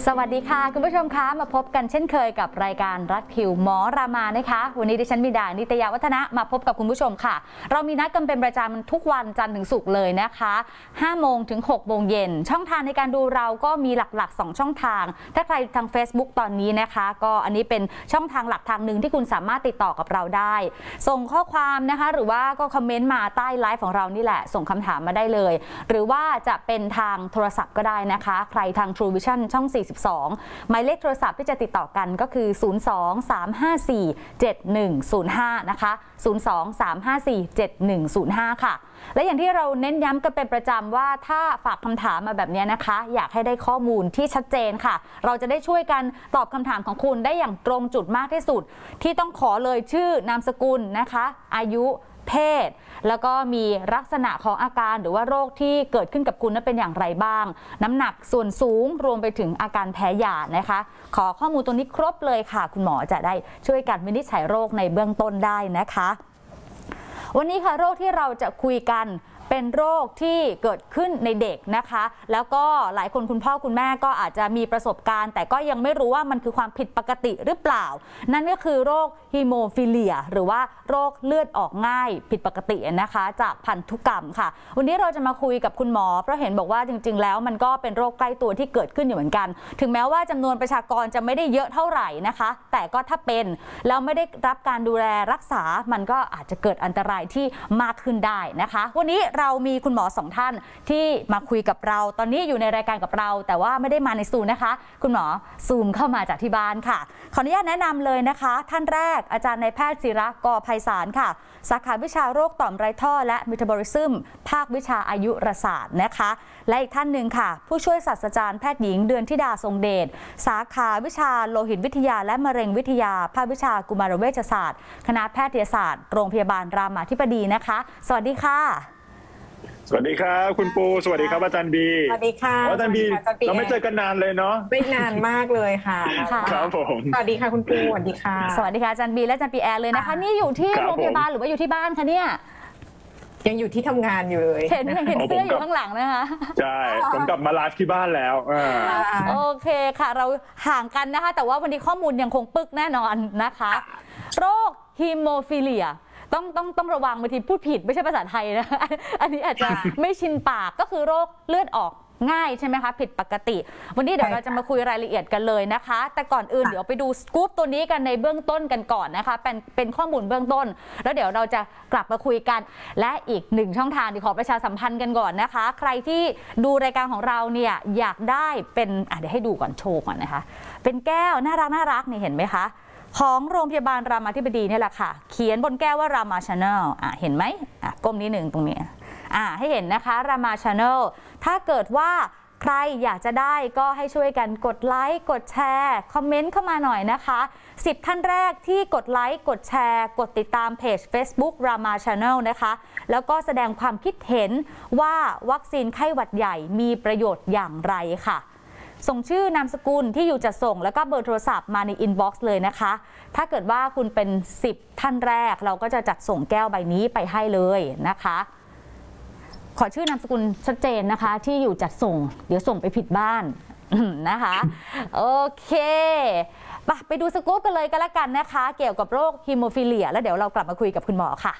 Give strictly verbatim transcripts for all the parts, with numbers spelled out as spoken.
สวัสดีค่ะคุณผู้ชมคะมาพบกันเช่นเคยกับรายการรัดคิวหมอรามานะคะวันนี้ดิฉันมีดานิตยาวัฒนะมาพบกับคุณผู้ชมค่ะเรามีนัดกันเป็นประจำทุกวันจันทร์ถึงศุกร์เลยนะคะห้าโมงถึงหกโมงเย็นช่องทางในการดูเราก็มีหลักๆสองช่องทางถ้าใครทาง Facebook ตอนนี้นะคะก็อันนี้เป็นช่องทางหลักทางหนึ่งที่คุณสามารถติดต่อกับเราได้ส่งข้อความนะคะหรือว่าก็คอมเมนต์มาใต้ไลฟ์ของเรานี่แหละส่งคำถามมาได้เลยหรือว่าจะเป็นทางโทรศัพท์ก็ได้นะคะใครทาง True Vision ช่องสี่สิบสองหมายเลขโทรศัพท์ที่จะติดต่อกันก็คือศูนย์ สอง สาม ห้า สี่ เจ็ด หนึ่ง ศูนย์ ห้านะคะศูนย์ สอง สาม ห้า สี่ เจ็ด หนึ่ง ศูนย์ ห้าค่ะและอย่างที่เราเน้นย้ำกันเป็นประจำว่าถ้าฝากคำถามมาแบบนี้นะคะอยากให้ได้ข้อมูลที่ชัดเจนค่ะเราจะได้ช่วยกันตอบคำถามของคุณได้อย่างตรงจุดมากที่สุดที่ต้องขอเลยชื่อนามสกุลนะคะอายุเพศแล้วก็มีลักษณะของอาการหรือว่าโรคที่เกิดขึ้นกับคุณนั้นเป็นอย่างไรบ้างน้ำหนักส่วนสูงรวมไปถึงอาการแพ้ยานะคะขอข้อมูลตรงนี้ครบเลยค่ะคุณหมอจะได้ช่วยกันวินิจฉัยโรคในเบื้องต้นได้นะคะวันนี้ค่ะโรคที่เราจะคุยกันเป็นโรคที่เกิดขึ้นในเด็กนะคะแล้วก็หลายคนคุณพ่อคุณแม่ก็อาจจะมีประสบการณ์แต่ก็ยังไม่รู้ว่ามันคือความผิดปกติหรือเปล่านั่นก็คือโรคฮีโมฟิเลียหรือว่าโรคเลือดออกง่ายผิดปกตินะคะจากพันธุกรรมค่ะวันนี้เราจะมาคุยกับคุณหมอเพราะเห็นบอกว่าจริงๆแล้วมันก็เป็นโรคใกล้ตัวที่เกิดขึ้นอยู่เหมือนกันถึงแม้ว่าจำนวนประชากรจะไม่ได้เยอะเท่าไหร่นะคะแต่ก็ถ้าเป็นแล้วไม่ได้รับการดูแลรักษามันก็อาจจะเกิดอันตรายที่มากขึ้นได้นะคะวันนี้เรามีคุณหมอสองท่านที่มาคุยกับเราตอนนี้อยู่ในรายการกับเราแต่ว่าไม่ได้มาในซูมนะคะคุณหมอซูมเข้ามาจากที่บ้านค่ะขออนุญาตแนะนำเลยนะคะท่านแรกอาจารย์นายแพทย์ศิระกอไพศาลค่ะสาขาวิชาโรคต่อมไรท่อและเมตาบอลิซึมภาควิชาอายุรศาสตร์นะคะและอีกท่านหนึ่งค่ะผู้ช่วยศาสตราจารย์แพทย์หญิงเดือนธิดาทรงเดชสาขาวิชาโลหิตวิทยาและมะเร็งวิทยาภาควิชากุมารเวชศาสตร์คณะแพทยศาสตร์โรงพยาบาลรามาธิบดีนะคะสวัสดีค่ะสวัสดีครับคุณปูสวัสดีครับอาจารย์บีสวัสดีค่ะอาจารย์บีเราไม่เจอกันนานเลยเนาะไม่นานมากเลยค่ะครับผมสวัสดีค่ะคุณปูสวัสดีค่ะสวัสดีค่ะอาจารย์บีและอาจารย์ปีแอร์เลยนะคะนี่อยู่ที่โรงพยาบาลหรือว่าอยู่ที่บ้านคะเนี่ยยังอยู่ที่ทำงานอยู่เลยเห็นเห็นเสื้ออยู่ข้างหลังนะคะใช่ผมกลับมาไลฟ์ที่บ้านแล้วโอเคค่ะเราห่างกันนะคะแต่ว่าวันนี้ข้อมูลยังคงปึกแน่นอนนะคะโรคฮีโมฟิเลียต้องต้องต้องระวังบางทีพูดผิดไม่ใช่ภาษาไทยนะอันนี้อาจจะไม่ชินปากก็คือโรคเลือดออกง่ายใช่ไหมคะผิดปกติวันนี้เดี๋ยวเราจะมาคุยรายละเอียดกันเลยนะคะแต่ก่อนอื่นเดี๋ยวไปดูสกู๊ปตัวนี้กันในเบื้องต้นกันก่อนนะคะเป็นเป็นข้อมูลเบื้องต้นแล้วเดี๋ยวเราจะกลับมาคุยกันและอีกหนึ่งช่องทางที่ขอประชาสัมพันธ์กันก่อนนะคะใครที่ดูรายการของเราเนี่ยอยากได้เป็นอ่ะเดี๋ยวให้ดูก่อนโชว์ก่อนนะคะเป็นแก้วน่ารักน่ารักนี่เห็นไหมคะของโรงพยาบาลรามาธิบดีนี่แหละค่ะเขียนบนแก้วว่ารามาชาแนลอ่ะเห็นไหมอ่ะก้มนิดหนึ่งตรงนี้อ่ะให้เห็นนะคะรามาชาแนลถ้าเกิดว่าใครอยากจะได้ก็ให้ช่วยกันกดไลค์กดแชร์คอมเมนต์เข้ามาหน่อยนะคะสิบท่านแรกที่กดไลค์กดแชร์กดติดตามเพจ Facebook Rama Channel นะคะแล้วก็แสดงความคิดเห็นว่าวัคซีนไข้หวัดใหญ่มีประโยชน์อย่างไรค่ะส่งชื่อนามสกุลที่อยู่จัดส่งแล้วก็เบอร์โทรศัพท์มาในอินบ็อกซ์เลยนะคะถ้าเกิดว่าคุณเป็นสิบท่านแรกเราก็จะจัดส่งแก้วใบนี้ไปให้เลยนะคะขอชื่อนามสกุลชัดเจนนะคะที่อยู่จัดส่งเดี๋ยวส่งไปผิดบ้านนะคะโอเคไปดูสกู๊ปกันเลยก็แล้วกันนะคะเกี่ยวกับโรคฮีโมฟิเลียแล้วเดี๋ยวเรากลับมาคุยกับคุณหมอค่ะ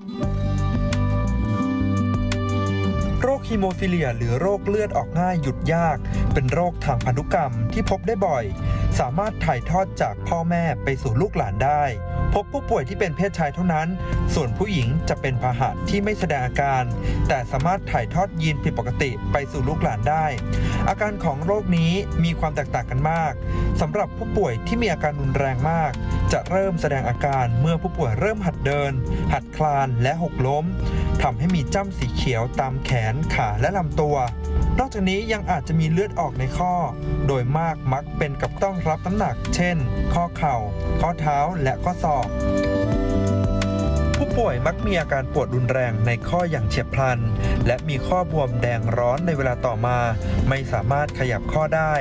โรคฮีโมฟิเลียหรือโรคเลือดออกง่ายหยุดยากเป็นโรคทางพันธุกรรมที่พบได้บ่อยสามารถถ่ายทอดจากพ่อแม่ไปสู่ลูกหลานได้พบผู้ป่วยที่เป็นเพศชายเท่านั้นส่วนผู้หญิงจะเป็นพาหะที่ไม่แสดงอาการแต่สามารถถ่ายทอดยีนผิดปกติไปสู่ลูกหลานได้อาการของโรคนี้มีความแตกต่างกันมากสำหรับผู้ป่วยที่มีอาการรุนแรงมากจะเริ่มแสดงอาการเมื่อผู้ป่วยเริ่มหัดเดินหัดคลานและหกล้มทำให้มีจ้ำสีเขียวตามแขนขาและลำตัวนอกจากนี้ยังอาจจะมีเลือดออกในข้อโดยมากมักเป็นกับต้องรับน้ำหนักเช่นข้อเข่าข้อเท้าและข้อศอกผู้ป่วยมักมีอาการปวดรุนแรงในข้ออย่างเฉียบพลันและมีข้อบวมแดงร้อนในเวลาต่อมาไม่สามารถขยับข้อได้